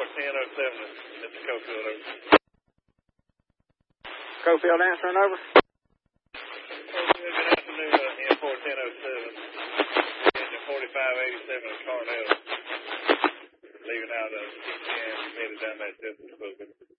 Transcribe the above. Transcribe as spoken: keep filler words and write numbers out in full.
for ten oh seven, Mister Cofield, over. Cofield answering over. Cofield, good afternoon, uh, M four ten oh seven, engine forty-five eighty-seven at Carnell, leaving out of T C M, headed down that distance a little bit.